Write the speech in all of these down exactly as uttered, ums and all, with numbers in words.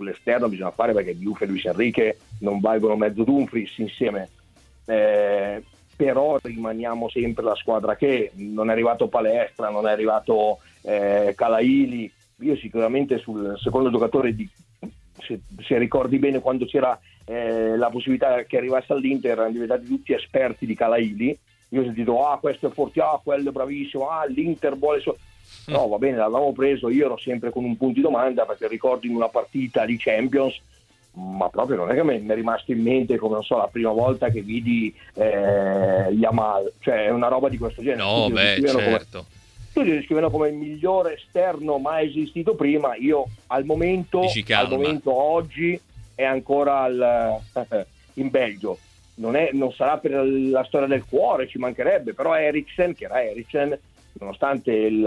sull'esterno bisogna fare, perché Diouf e Luis Enrique non valgono mezzo Dumfries insieme, eh, però rimaniamo sempre la squadra che non è arrivato Palestra, non è arrivato eh, Calaili. Io sicuramente sul secondo giocatore di, se, se ricordi bene, quando c'era eh, la possibilità che arrivasse all'Inter, erano diventati tutti esperti di Calaili. Io ho sentito, ah questo è forte, ah quello è bravissimo, ah l'Inter vuole so-". No, va bene, l'avevamo preso, io ero sempre con un punto di domanda, perché ricordo in una partita di Champions, ma proprio non è che mi è rimasto in mente come, non so, la prima volta che vidi eh, Yamal, cioè è una roba di questo genere. No, tutti beh, certo. Come, tutti lo descrivono come il migliore esterno mai esistito prima. Io al momento, al momento oggi è ancora al, in Belgio. Non, è, non sarà per la storia del cuore, ci mancherebbe, però Eriksen, che era Eriksen, nonostante il,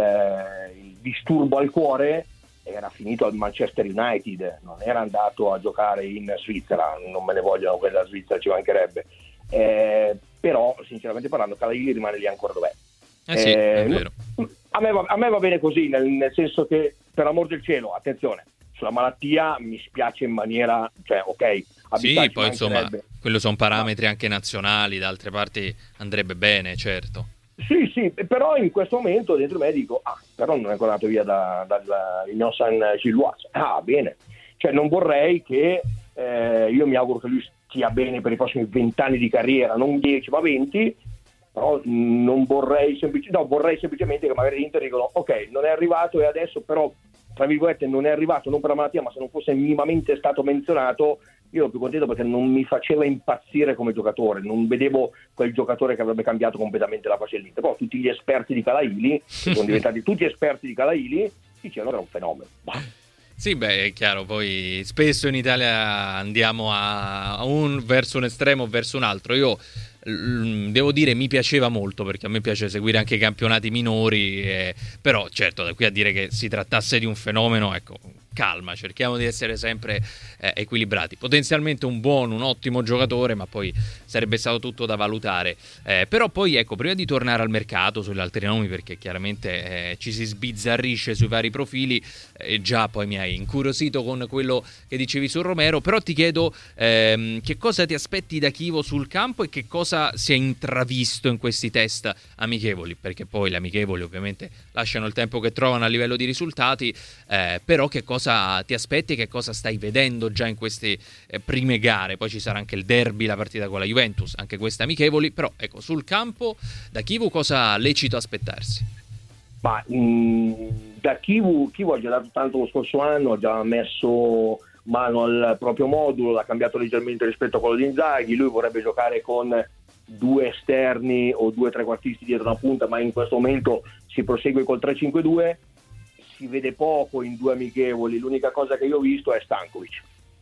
il disturbo al cuore, era finito al Manchester United, non era andato a giocare in Svizzera, non me ne vogliono quella Svizzera, ci mancherebbe, eh, però sinceramente parlando Calaili rimane lì ancora dov'è. Eh sì, eh, è vero. A me, va, a me va bene così, nel, nel senso che, per amor del cielo, attenzione, sulla malattia mi spiace in maniera, cioè ok, sì, poi insomma quello sono parametri anche nazionali, da altre parti andrebbe bene, certo. Sì, sì, però in questo momento dentro me dico, ah, però non è ancora andato via da, da, da San Gilloise. Ah, bene. Cioè non vorrei che, eh, io mi auguro che lui stia bene per i prossimi vent'anni di carriera, non dieci ma venti, però non vorrei semplicemente, no, vorrei semplicemente che magari l'Inter dicono, ok, non è arrivato e adesso però, tra virgolette, non è arrivato non per la malattia, ma se non fosse minimamente stato menzionato, io ero più contento, perché non mi faceva impazzire come giocatore, non vedevo quel giocatore che avrebbe cambiato completamente la faccia dell'Inter. Però tutti gli esperti di Calaili, che sono diventati tutti esperti di Calaili, dicevano che era un fenomeno. Bah. Sì, beh, è chiaro, poi spesso in Italia andiamo a un verso un estremo o verso un altro. Io devo dire mi piaceva molto, perché a me piace seguire anche i campionati minori, eh, però certo, da qui a dire che si trattasse di un fenomeno, ecco, calma, cerchiamo di essere sempre eh, equilibrati. Potenzialmente un buon, un ottimo giocatore, ma poi sarebbe stato tutto da valutare. Eh, però poi, ecco, prima di tornare al mercato, sugli altri nomi, perché chiaramente eh, ci si sbizzarrisce sui vari profili, eh, già poi mi hai incuriosito con quello che dicevi su Romero, però ti chiedo ehm, che cosa ti aspetti da Chievo sul campo e che cosa si è intravisto in questi test amichevoli, perché poi le amichevoli ovviamente lasciano il tempo che trovano a livello di risultati, eh, però che cosa ti aspetti e che cosa stai vedendo già in queste eh, prime gare? Poi ci sarà anche il derby, la partita con la Juventus, anche queste amichevoli, però ecco, sul campo da Chievo cosa lecito aspettarsi? Ma mh, da Chievo, Chievo ha già dato tanto lo scorso anno, ha già messo mano al proprio modulo, l'ha cambiato leggermente rispetto a quello di Inzaghi. Lui vorrebbe giocare con due esterni o due trequartisti dietro una punta, ma in questo momento si prosegue col tre cinque due. Si vede poco in due amichevoli, l'unica cosa che io ho visto è Stankovic.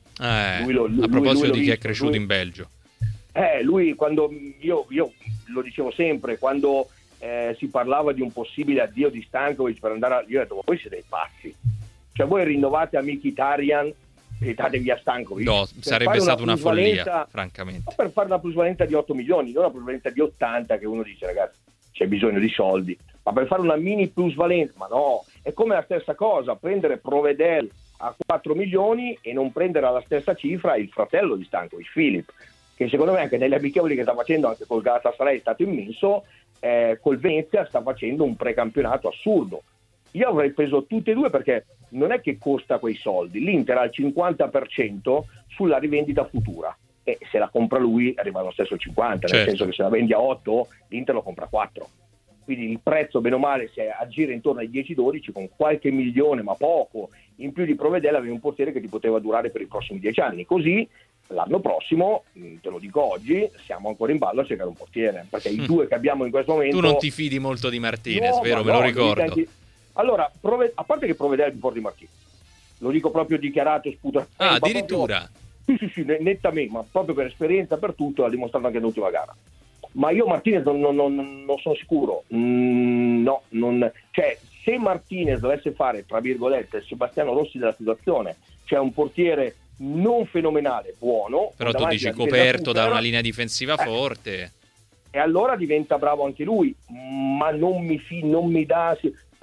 Eh, lui lo, lui, a proposito lui di chi visto, è cresciuto lui, in Belgio. Eh, lui quando io, io lo dicevo sempre, quando eh, si parlava di un possibile addio di Stankovic per andare a, io ho detto, ma voi siete dei pazzi. Cioè voi rinnovate a Mkhitaryan e date via Stankovic. No, sarebbe stata una, una follia, francamente. Per fare una plusvalenza di otto milioni, non una plusvalenza di ottanta, che uno dice, ragazzi, c'è bisogno di soldi. Ma per fare una mini plusvalenza, ma no, è come la stessa cosa, prendere Provedel a quattro milioni e non prendere alla stessa cifra il fratello di Stankovic, Filip, che secondo me anche nelle amichevoli che sta facendo, anche col Galatasaray è stato immenso, eh, col Venezia sta facendo un precampionato assurdo. Io avrei preso tutte e due, perché non è che costa quei soldi, l'Inter ha il cinquanta per cento sulla rivendita futura e se la compra lui arriva allo stesso cinquanta, certo. Nel senso che se la vendi a otto l'Inter lo compra a quattro. Quindi il prezzo bene o male si aggira intorno ai dieci dodici, con qualche milione, ma poco, in più di Provedel avevi un portiere che ti poteva durare per i prossimi dieci anni. Così l'anno prossimo, te lo dico oggi, siamo ancora in ballo a cercare un portiere, perché i due che abbiamo in questo momento... Tu non ti fidi molto di Martinez, no, vero? Me no, lo ricordo. Anche... Allora, Prove... a parte che Provedel mi porta di Martinez, lo dico proprio dichiarato, sputato. Ah, addirittura? Proprio... Sì, sì, sì, nettamente, ma proprio per esperienza, per tutto, l'ha dimostrato anche nell'ultima gara. Ma io Martinez non, non, non, non sono sicuro, mm, no, non, cioè se Martinez dovesse fare, tra virgolette, Sebastiano Rossi della situazione, cioè un portiere non fenomenale, buono, però tu dici coperto da una linea difensiva eh, forte, e allora diventa bravo anche lui, ma non mi, fi, non mi dà,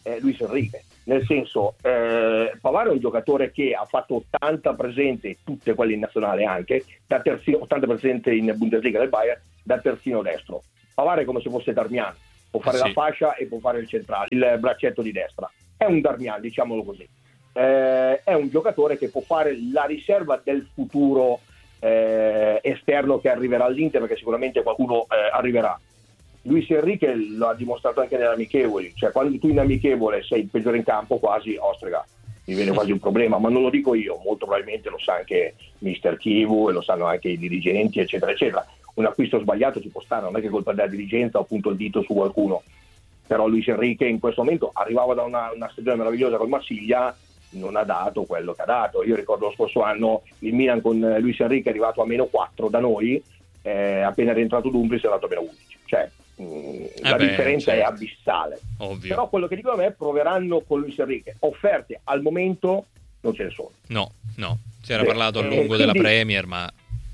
eh, Luis Enrique. Nel senso, eh, Pavard è un giocatore che ha fatto ottanta presenze, tutte quelle in nazionale anche, da terzino, ottanta presenze in Bundesliga del Bayern, da terzino destro. Pavard è come se fosse Darmian, può fare sì. la fascia e può fare il centrale, il braccetto di destra. È un Darmian, diciamolo così. Eh, è un giocatore che può fare la riserva del futuro eh, esterno che arriverà all'Inter, perché sicuramente qualcuno eh, arriverà. Luis Enrique lo ha dimostrato anche nelle amichevoli, cioè quando tu in amichevole sei il peggiore in campo, quasi ostrega, mi viene quasi un problema, ma non lo dico io, molto probabilmente lo sa anche mister Kivu e lo sanno anche i dirigenti, eccetera eccetera. Un acquisto sbagliato ci può stare, non è che è colpa della dirigenza o punto il dito su qualcuno, però Luis Enrique in questo momento arrivava da una, una stagione meravigliosa col Marsiglia, non ha dato quello che ha dato. Io ricordo lo scorso anno il Milan con Luis Enrique è arrivato a meno quattro da noi, eh, appena rientrato Dumfries è andato a meno undici, cioè mh, la beh, differenza certo. è abissale. Ovvio. Però quello che dicono a me, proveranno con Luis Enrique, offerte al momento non ce ne sono. No, no, si era Sì. parlato a Eh, lungo quindi della Premier, ma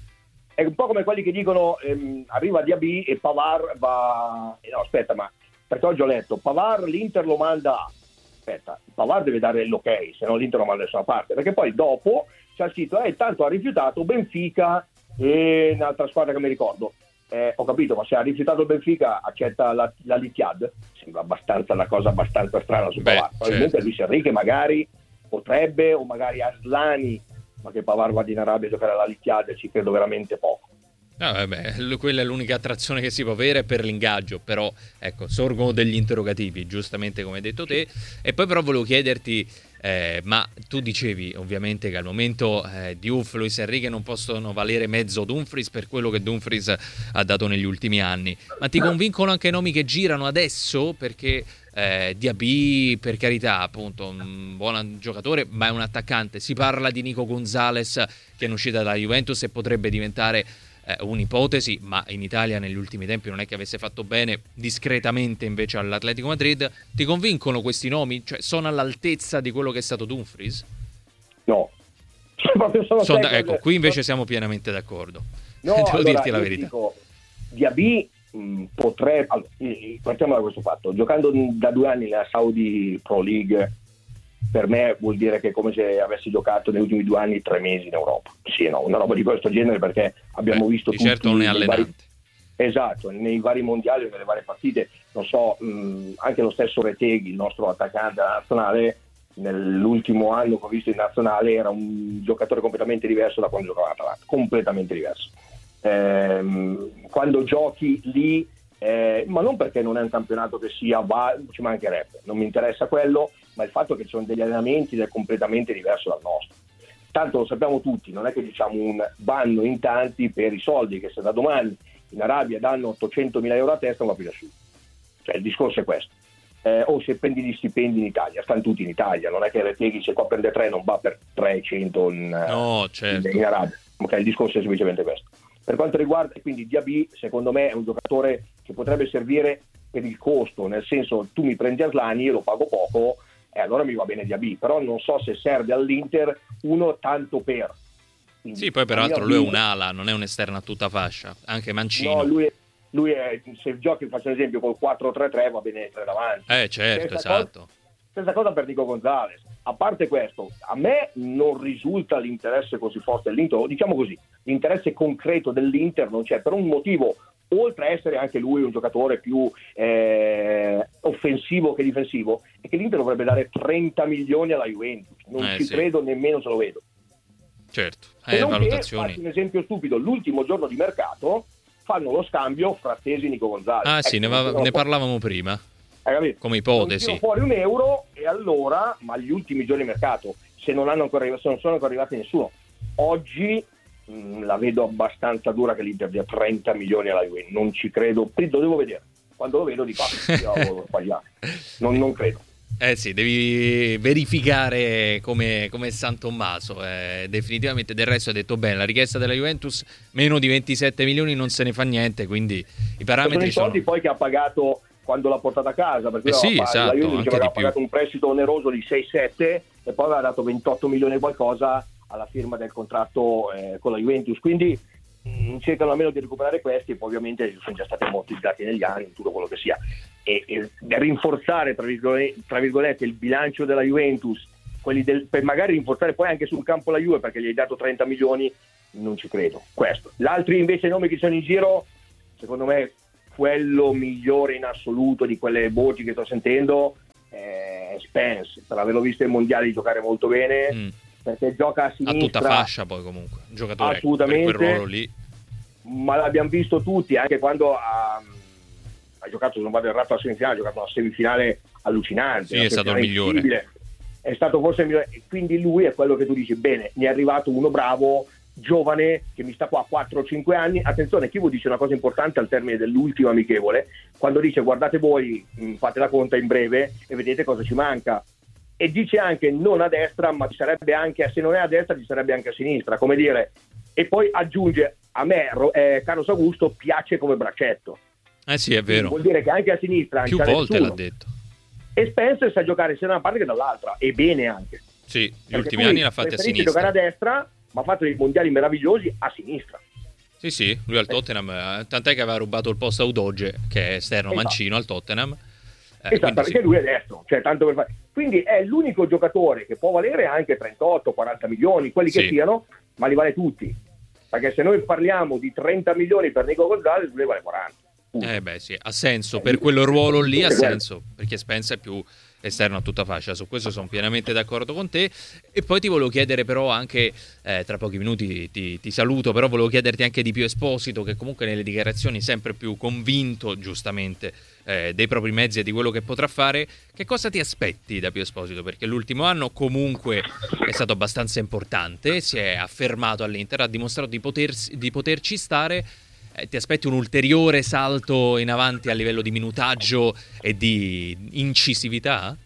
è un po' come quelli che dicono ehm, arriva Diaby e Pavard va eh, no aspetta, ma perché oggi ho letto Pavard l'Inter lo manda a aspetta, Pavard deve dare l'ok, se no l'Inter lo manda da nessuna parte, perché poi dopo c'è il sito, eh, tanto ha rifiutato Benfica e un'altra squadra che mi ricordo. Eh, ho capito, ma se ha rifiutato il Benfica accetta la, la Litiad? Sembra abbastanza una cosa abbastanza strana su Beh, Pavard. Probabilmente certo. Luis Enrique magari potrebbe, o magari Aslani, ma che Pavard vada in Arabia a giocare alla Litiad ci credo veramente poco. No, vabbè, l- quella è l'unica attrazione che si può avere per l'ingaggio, però ecco, sorgono degli interrogativi, giustamente come hai detto te. E poi però volevo chiederti, eh, ma tu dicevi ovviamente che al momento eh, Diouf, Luis Enrique non possono valere mezzo Dumfries per quello che Dumfries ha dato negli ultimi anni, ma ti convincono anche nomi che girano adesso? Perché eh, Diaby, per carità, appunto un buon giocatore, ma è un attaccante. Si parla di Nico Gonzalez che è in uscita dalla Juventus e potrebbe diventare Eh, un'ipotesi, ma in Italia negli ultimi tempi non è che avesse fatto bene, discretamente invece all'Atletico Madrid. Ti convincono questi nomi? Cioè sono all'altezza di quello che è stato Dumfries? No, proprio sono Sono da- sei ecco, cose- qui invece siamo pienamente d'accordo. No, Devo allora, dirti la io verità. Dico, Diaby mh, potrebbe, allora, eh, partiamo da questo fatto, giocando da due anni nella Saudi Pro League, per me vuol dire che è come se avessi giocato negli ultimi due anni tre mesi in Europa. Sì, no, una roba di questo genere, perché abbiamo Beh, visto di tutti certo non è nei allenante. vari, esatto, nei vari mondiali o nelle varie partite, non so, mh, anche lo stesso Retegui, il nostro attaccante nazionale, nell'ultimo anno che ho visto in nazionale era un giocatore completamente diverso da quando giocava all'Atalanta, completamente diverso. Ehm, quando giochi lì, eh, ma non perché non è un campionato che sia, va, ci mancherebbe, non mi interessa quello, ma il fatto che ci sono degli allenamenti ed è completamente diverso dal nostro. Tanto lo sappiamo tutti, non è che diciamo un vanno in tanti per i soldi, che se da domani in Arabia danno ottocentomila euro a testa non va più nessuno. Cioè il discorso è questo. Eh, o se prendi gli stipendi in Italia, stanno tutti in Italia, non è che Retegui se qua prende tre non va per trecento in, No, certo. in, in Arabia. Okay, il discorso è semplicemente questo. Per quanto riguarda quindi Diaby, secondo me è un giocatore che potrebbe servire per il costo, nel senso tu mi prendi Aslani, io lo pago poco, e allora mi va bene Diaby, però non so se serve all'Inter uno tanto per. Quindi, Sì, poi peraltro lui è un'ala, non è un esterno a tutta fascia, anche Mancino. No, lui è, lui è, se giochi, faccio un esempio, col quattro tre tre va bene tre davanti. Eh certo, Stessa esatto. Cosa, stessa cosa per Nico Gonzalez. A parte questo, a me non risulta l'interesse così forte dell'Inter, o diciamo così, l'interesse concreto dell'Inter non c'è, per un motivo, oltre a essere anche lui un giocatore più eh, offensivo che difensivo, è che l'Inter dovrebbe dare trenta milioni alla Juventus, non Eh, ci sì. credo nemmeno se lo vedo. Certo, Se eh, non che, valutazioni. faccio un esempio stupido, l'ultimo giorno di mercato fanno lo scambio Frattesi e Nico Gonzalez. Ah sì, Ecco, ne, va- non ne so- parlavamo prima, hai capito? come Non ipotesi. tiro fuori un euro e allora, ma gli ultimi giorni di mercato, se non hanno ancora se non sono ancora arrivati nessuno, oggi mh, la vedo abbastanza dura che l'Inter dia trenta milioni alla Juventus, non ci credo, lo devo vedere, quando lo vedo dico ah, io ho sbagliato, non, non credo. Eh sì, devi verificare come, come San Tommaso. Eh, definitivamente del resto hai detto bene, la richiesta della Juventus meno di ventisette milioni non se ne fa niente, quindi i Sono parametri i soldi sono... poi che ha pagato quando l'ha portata a casa, perché Eh sì, aveva- esatto, la Juventus anche aveva di più. pagato un prestito oneroso di sei sette e poi aveva dato ventotto milioni e qualcosa alla firma del contratto eh, con la Juventus, quindi mh, cercano almeno di recuperare questi, e poi ovviamente sono già stati ammortizzati negli anni, tutto quello che sia, e, e rinforzare tra virgolette, tra virgolette il bilancio della Juventus, quelli del, per magari rinforzare poi anche sul campo la Juve, perché gli hai dato trenta milioni, non ci credo. Questo. L'altri invece nomi che sono in giro, secondo me quello migliore in assoluto di quelle voci che sto sentendo è Spence, per averlo visto ai mondiali giocare molto bene, mm. perché gioca a sinistra, a tutta fascia, poi comunque un giocatore assolutamente, per quel ruolo lì, ma l'abbiamo visto tutti, anche quando ha, ha giocato, se non vado errato, la semifinale, ha giocato una semifinale allucinante, sì, è stato il migliore, è stato forse il migliore, quindi lui è quello che tu dici, bene, ne è arrivato uno bravo, giovane, che mi sta qua a quattro o cinque anni. Attenzione, Chivu dice una cosa importante al termine dell'ultimo amichevole, quando dice guardate voi, fate la conta in breve e vedete cosa ci manca, e dice anche non a destra, ma ci sarebbe anche, se non è a destra ci sarebbe anche a sinistra, come dire, e poi aggiunge, a me eh, Carlos Augusto piace come braccetto, eh sì, è vero, vuol dire che anche a sinistra più volte nessuno. L'ha detto, e Spencer sa giocare sia da una parte che dall'altra, e bene anche, sì, gli ultimi anni l'ha fatta a sinistra, giocare a destra, ma ha fatto dei mondiali meravigliosi a sinistra. Sì, sì, lui al Tottenham, tant'è che aveva rubato il posto a Udoge, che è esterno, esatto, mancino al Tottenham. Eh, esatto, perché sì, lui è destro, cioè tanto per fare. Quindi è l'unico giocatore che può valere anche trentotto quaranta milioni, quelli sì, che siano, ma li vale tutti. Perché se noi parliamo di trenta milioni per Nico Gonzalez, lui vale quaranta. Eh beh sì, ha senso, per quel ruolo lì ha senso, perché Spence è più esterno a tutta fascia, su questo sono pienamente d'accordo con te. E poi ti volevo chiedere però anche, eh, tra pochi minuti ti, ti saluto, però volevo chiederti anche di Pio Esposito, che comunque nelle dichiarazioni sempre più convinto, giustamente, eh, dei propri mezzi e di quello che potrà fare. Che cosa ti aspetti da Pio Esposito? Perché l'ultimo anno comunque è stato abbastanza importante, si è affermato all'Inter, ha dimostrato di, potersi, di poterci stare. Eh, ti aspetti un ulteriore salto in avanti a livello di minutaggio e di incisività?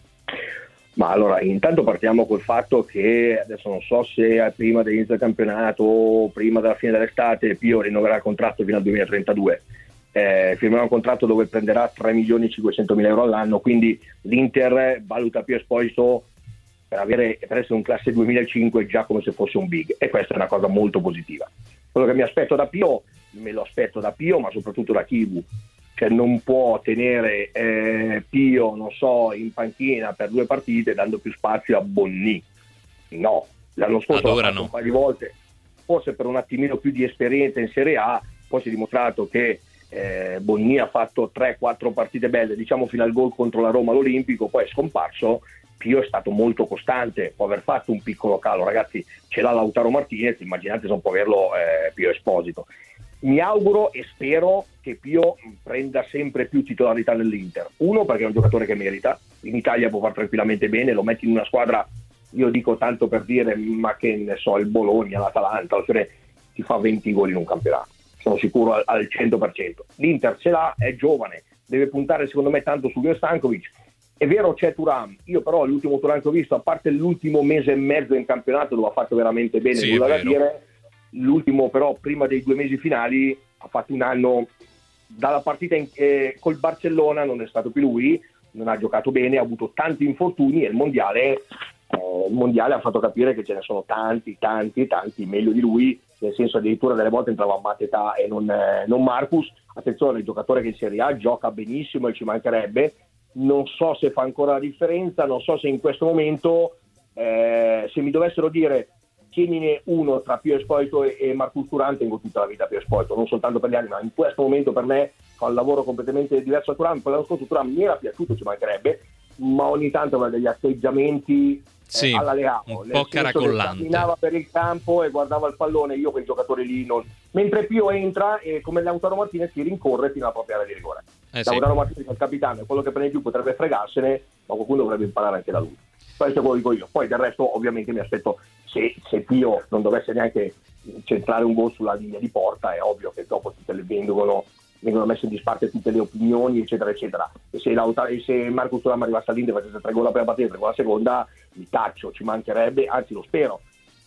Ma allora, intanto partiamo col fatto che adesso non so se prima dell'inizio del campionato o prima della fine dell'estate Pio rinnoverà il contratto fino al duemilatrentadue. Eh, firmerà un contratto dove prenderà tre milioni e cinquecentomila euro all'anno, quindi l'Inter valuta Pio Esposito per, avere, per essere un classe duemilacinque già come se fosse un big, e questa è una cosa molto positiva. Quello che mi aspetto da Pio, me lo aspetto da Pio, ma soprattutto da Chivu, cioè non può tenere eh, Pio, non so, in panchina per due partite dando più spazio a Bonni. No, l'anno scorso l'ha fatto no. un paio di volte, forse per un attimino più di esperienza in Serie A, poi si è dimostrato che eh, Bonni ha fatto tre quattro partite belle, diciamo fino al gol contro la Roma all'Olimpico, poi è scomparso. Pio è stato molto costante, può aver fatto un piccolo calo, ragazzi, ce l'ha Lautaro Martinez, immaginate se non può averlo eh, Pio Esposito. Mi auguro e spero che Pio prenda sempre più titolarità nell'Inter, uno perché è un giocatore che merita, in Italia può far tranquillamente bene, lo metti in una squadra, io dico tanto per dire, ma che ne so, il Bologna, l'Atalanta, cioè, ti fa venti gol in un campionato, sono sicuro al, al cento per cento. L'Inter ce l'ha, è giovane, deve puntare secondo me tanto su Stankovic. È vero, c'è Thuram, io però l'ultimo Thuram che ho visto, a parte l'ultimo mese e mezzo in campionato dove ha fatto veramente bene, sì, nulla da dire, l'ultimo però prima dei due mesi finali ha fatto un anno, dalla partita in, eh, col Barcellona non è stato più lui, non ha giocato bene, ha avuto tanti infortuni, e il mondiale, eh, il mondiale ha fatto capire che ce ne sono tanti, tanti, tanti meglio di lui, nel senso addirittura delle volte entrava Mateta e non, eh, non Marcus. Attenzione, il giocatore che in Serie A gioca benissimo e ci mancherebbe, non so se fa ancora la differenza, non so se in questo momento eh, se mi dovessero dire tienine uno tra Pio Esposito e, e Marcus Thuram, tengo tutta la vita Pio Esposito, non soltanto per gli anni, ma in questo momento per me fa un lavoro completamente diverso da Thuram. L'anno scorso Thuram mi era piaciuto, ci mancherebbe, ma ogni tanto aveva degli atteggiamenti sì, eh, alla Leao, un po' caracollante, camminava per il campo e guardava il pallone, io quel giocatore lì non... mentre Pio entra e come Lautaro Martinez si rincorre fino alla propria area di rigore. Eh Lautaro sì. Martinez è il capitano, è quello che prende più, potrebbe fregarsene, ma qualcuno dovrebbe imparare anche da lui. Questo è quello che dico io. Poi del resto ovviamente mi aspetto, se, se Pio non dovesse neanche centrare un gol sulla linea di porta, è ovvio che dopo tutte le vengono vengono messe in disparte tutte le opinioni, eccetera eccetera, e se, e se Marcus Thuram arrivasse all'Inter e facesse tre gol la prima partita e tre gol la seconda, mi taccio, ci mancherebbe, anzi lo spero,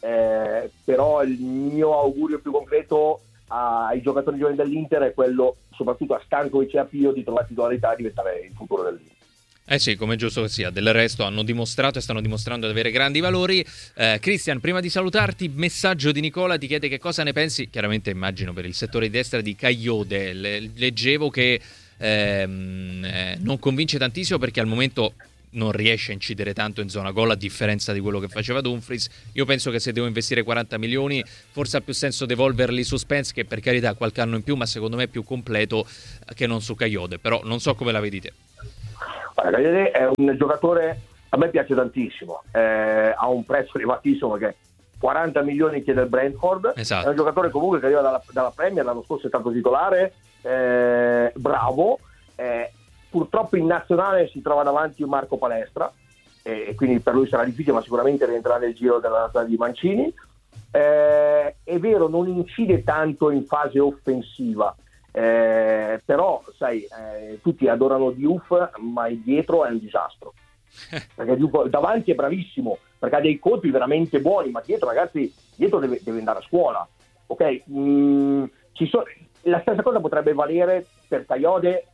eh, però il mio augurio più concreto ai giocatori giovani dell'Inter è quello, soprattutto a Stankovic e a Pio, di trovare titolarità e diventare il futuro dell'Inter. Eh sì, come giusto che sia. Del resto hanno dimostrato e stanno dimostrando di avere grandi valori. Eh, Christian, prima di salutarti, messaggio di Nicola, ti chiede che cosa ne pensi, chiaramente immagino per il settore di destra, di Kayode. Le- leggevo che ehm, eh, non convince tantissimo perché al momento non riesce a incidere tanto in zona gol, a differenza di quello che faceva Dumfries. Io penso che se devo investire quaranta milioni forse ha più senso devolverli su Spence, che per carità ha qualche anno in più, ma secondo me è più completo che non su Kayode. Però non so come la vedi te. Kayode è un giocatore, a me piace tantissimo, eh, ha un prezzo elevatissimo perché quaranta milioni chiede il Brentford. Esatto. È un giocatore comunque che arriva dalla, dalla Premier, l'anno scorso è stato titolare, eh, bravo, eh, purtroppo in nazionale si trova davanti un Marco Palestra, eh, e quindi per lui sarà difficile, ma sicuramente rientrerà nel giro della nazionale di Mancini. Eh, è vero, non incide tanto in fase offensiva, Eh, però sai, eh, tutti adorano Diouf, ma dietro è un disastro, perché Diouf davanti è bravissimo perché ha dei colpi veramente buoni, ma dietro, ragazzi, dietro deve, deve andare a scuola, ok? Mm, ci so, la stessa cosa potrebbe valere per Kayode,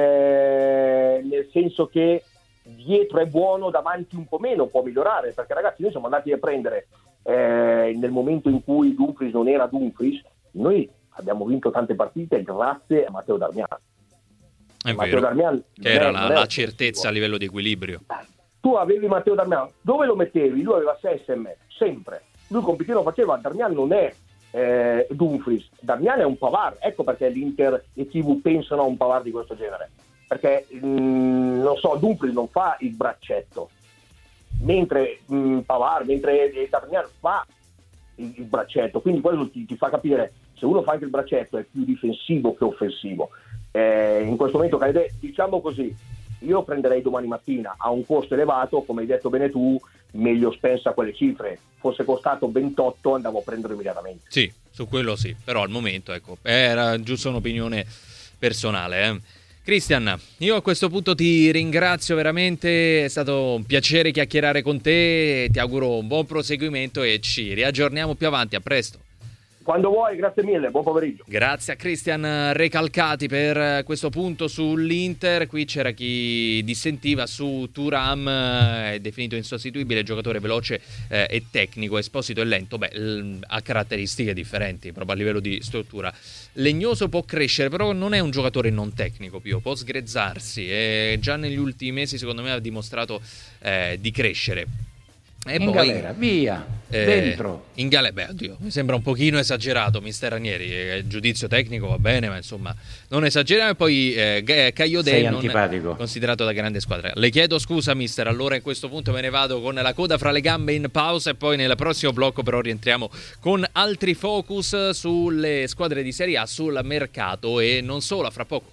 eh, nel senso che dietro è buono, davanti un po' meno, può migliorare, perché ragazzi, noi siamo andati a prendere eh, nel momento in cui Dumfries non era Dumfries, noi abbiamo vinto tante partite grazie a Matteo Darmian. È Matteo vero, Darmian che era è, la, la certezza a livello di equilibrio. Tu avevi Matteo Darmian, dove lo mettevi? Lui aveva sei S M, sempre. Lui compitino lo faceva. Darmian non è eh, Dumfries, Darmian è un Pavard. Ecco perché l'Inter e tivù pensano a un Pavard di questo genere. Perché, mh, non so, Dumfries non fa il braccetto, mentre mh, Pavard, mentre Darmian fa il, il braccetto. Quindi quello ti, ti fa capire, se uno fa anche il braccetto è più difensivo che offensivo. Eh, in questo momento, diciamo così, io prenderei domani mattina a un costo elevato, come hai detto bene tu, meglio Spence a quelle cifre. Fosse costato ventotto andavo a prenderlo immediatamente. Sì, su quello sì, però al momento, ecco, era giusto un'opinione personale. Eh. Christian, io a questo punto ti ringrazio veramente, è stato un piacere chiacchierare con te, ti auguro un buon proseguimento e ci riaggiorniamo più avanti, a presto. Quando vuoi, grazie mille, buon pomeriggio. Grazie a Christian Recalcati per questo punto sull'Inter. Qui c'era chi dissentiva su Thuram, è definito insostituibile, giocatore veloce eh, e tecnico, Esposito e lento. Beh, l- ha caratteristiche differenti proprio a livello di struttura. Legnoso può crescere, però non è un giocatore non tecnico, Pio, può sgrezzarsi e già negli ultimi mesi secondo me ha dimostrato eh, di crescere. E in poi, galera, via, eh, dentro. In galera, beh, oddio, mi sembra un pochino esagerato, mister Ranieri. Il giudizio tecnico va bene, ma insomma, non esageriamo. E poi eh, Kayode non è considerato da grande squadra. Le chiedo scusa, mister. Allora, in questo punto me ne vado con la coda fra le gambe in pausa. E poi nel prossimo blocco, però, rientriamo con altri focus sulle squadre di Serie A, sul mercato e non solo. A fra poco.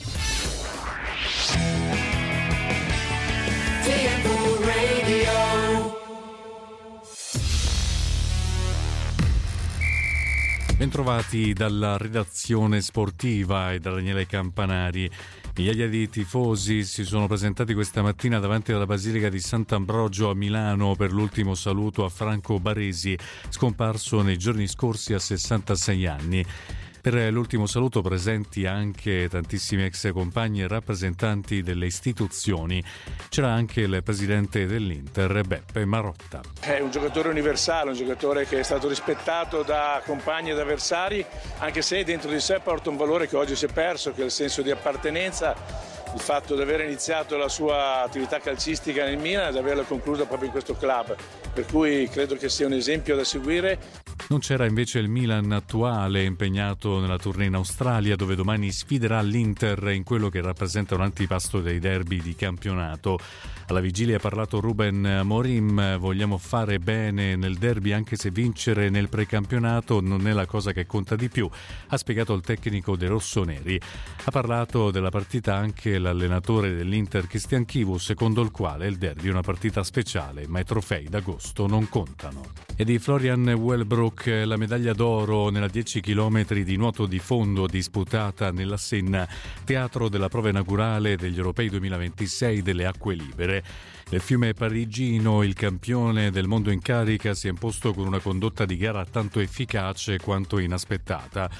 Bentrovati dalla redazione sportiva e da Daniele Campanari. Migliaia di tifosi si sono presentati questa mattina davanti alla Basilica di Sant'Ambrogio a Milano per l'ultimo saluto a Franco Baresi, scomparso nei giorni scorsi a sessantasei anni. Per l'ultimo saluto presenti anche tantissimi ex compagni e rappresentanti delle istituzioni. C'era anche il presidente dell'Inter, Beppe Marotta. È un giocatore universale, un giocatore che è stato rispettato da compagni ed avversari, anche se dentro di sé porta un valore che oggi si è perso, che è il senso di appartenenza. Il fatto di aver iniziato la sua attività calcistica nel Milan e di averla conclusa proprio in questo club, per cui credo che sia un esempio da seguire. Non c'era invece il Milan attuale, impegnato nella tournée in Australia, dove domani sfiderà l'Inter in quello che rappresenta un antipasto dei derby di campionato. Alla vigilia ha parlato Ruben Amorim: vogliamo fare bene nel derby anche se vincere nel precampionato non è la cosa che conta di più, ha spiegato il tecnico dei rossoneri. Ha parlato della partita anche l'allenatore dell'Inter Christian Chivu, secondo il quale il derby è una partita speciale, ma i trofei d'agosto non contano. E di Florian Wellbrook la medaglia d'oro nella dieci chilometri di nuoto di fondo disputata nella Senna, teatro della prova inaugurale degli Europei duemilaventisei delle acque libere. Nel fiume parigino il campione del mondo in carica si è imposto con una condotta di gara tanto efficace quanto inaspettata.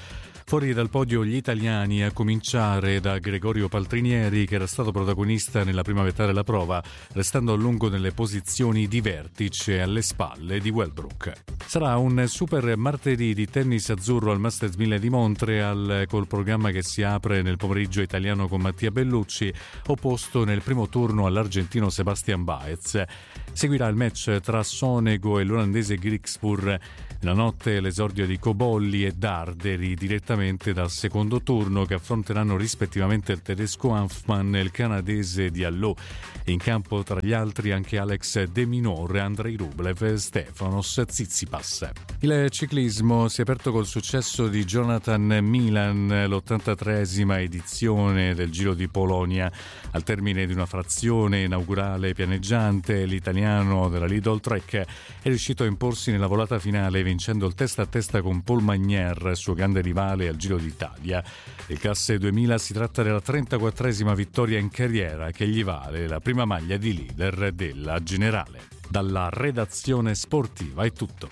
Fuori dal podio gli italiani, a cominciare da Gregorio Paltrinieri, che era stato protagonista nella prima metà della prova, restando a lungo nelle posizioni di vertice alle spalle di Wellbrook. Sarà un super martedì di tennis azzurro al Masters mille di Montreal, col programma che si apre nel pomeriggio italiano con Mattia Bellucci, opposto nel primo turno all'argentino Sebastian Baez. Seguirà il match tra Sonego e l'olandese Griekspoor. La notte l'esordio di Cobolli e Darderi direttamente dal secondo turno, che affronteranno rispettivamente il tedesco Hanfmann e il canadese Diallo. In campo tra gli altri anche Alex De Minaur, Andrei Rublev e Stefanos Tsitsipas. Il ciclismo si è aperto col successo di Jonathan Milan, l'ottantatreesima edizione del Giro di Polonia. Al termine di una frazione inaugurale pianeggiante, l'italiano della Lidl Trek è riuscito a imporsi nella volata finale, vincendo il testa a testa con Paul Magnier, suo grande rivale al Giro d'Italia. Il Classe duemila si tratta della trentaquattresima vittoria in carriera, che gli vale la prima maglia di leader della generale. Dalla redazione sportiva è tutto.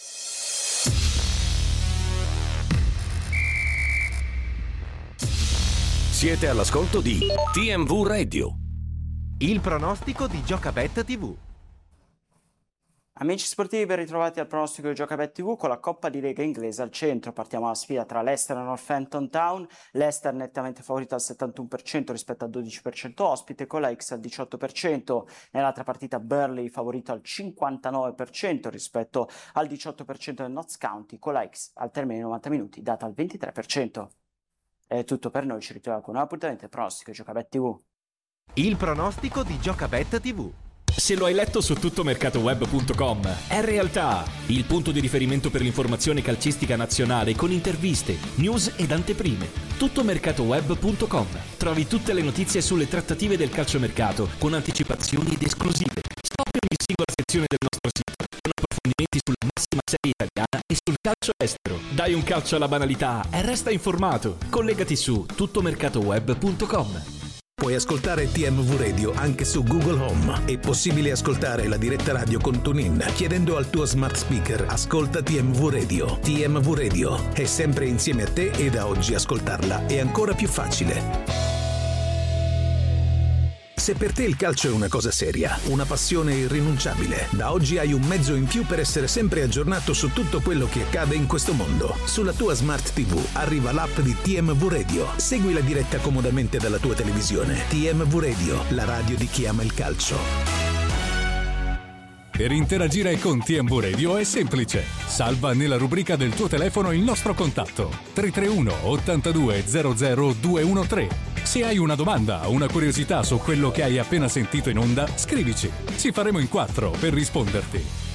Siete all'ascolto di T M V Radio. Il pronostico di Giocabet tivù. Amici sportivi, ben ritrovati al pronostico di Giocabet tivù con la Coppa di Lega inglese al centro. Partiamo dalla sfida tra Leicester e Northampton Town. Leicester nettamente favorita al settantuno per cento rispetto al dodici per cento ospite, con la X al diciotto per cento. Nell'altra partita Burnley favorito al cinquantanove per cento rispetto al diciotto per cento del Notts County, con la X al termine dei novanta minuti data al ventitré per cento. È tutto per noi, ci ritroviamo con un appuntamento al pronostico di Giocabet tivù. Il pronostico di Giocabet tivù. Se lo hai letto su tuttomercatoweb punto com, è realtà! Il punto di riferimento per l'informazione calcistica nazionale con interviste, news ed anteprime. tuttomercatoweb punto com. Trovi tutte le notizie sulle trattative del calciomercato con anticipazioni ed esclusive. Scopri ogni singola sezione del nostro sito con approfondimenti sulla massima serie italiana e sul calcio estero. Dai un calcio alla banalità e resta informato. Collegati su tuttomercatoweb punto com. Puoi ascoltare T M V Radio anche su Google Home. È possibile ascoltare la diretta radio con TuneIn chiedendo al tuo smart speaker "Ascolta T M V Radio". T M V Radio è sempre insieme a te e da oggi ascoltarla è ancora più facile. Se per te il calcio è una cosa seria, una passione irrinunciabile, da oggi hai un mezzo in più per essere sempre aggiornato su tutto quello che accade in questo mondo. Sulla tua Smart tivù arriva l'app di T M V Radio. Segui la diretta comodamente dalla tua televisione. T M V Radio, la radio di chi ama il calcio. Per interagire con T M V Radio è semplice. Salva nella rubrica del tuo telefono il nostro contatto tre tre uno ottantadue zero zero due uno tre. Se hai una domanda o una curiosità su quello che hai appena sentito in onda, scrivici. Ci faremo in quattro per risponderti.